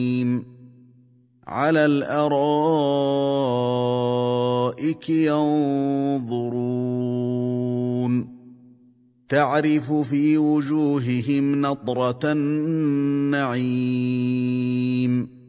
على الارائك ينظرون تعرف في وجوههم نضرة النعيم